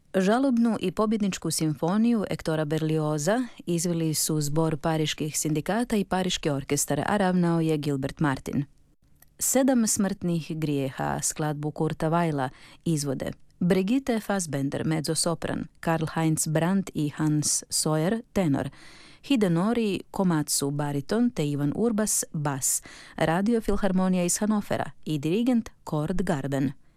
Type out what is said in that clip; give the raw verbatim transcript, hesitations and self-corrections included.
Žalobnu i pobjedničku simfoniju Ektora Berlioza izveli su zbor pariških sindikata i pariški orkestar, a ravnao je Gilbert Martin. Sedam smrtnih grijeha, skladbu Kurta Weila, izvode Brigitte Fassbender, mezzosopran, Karl-Heinz Brandt i Hans Sawyer, tenor, Hidenori Komatsu, bariton, te Ivan Urbas, bas, Radio Filharmonija iz Hanofera i dirigent Kord Garden.